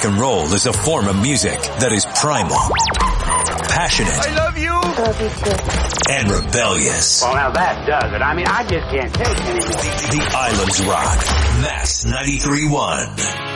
rock and roll is a form of music that is primal, passionate, I love you, and rebellious. Well, now that does it. I mean, I just can't take it anymore. The Islands Rock. Mass 93.1.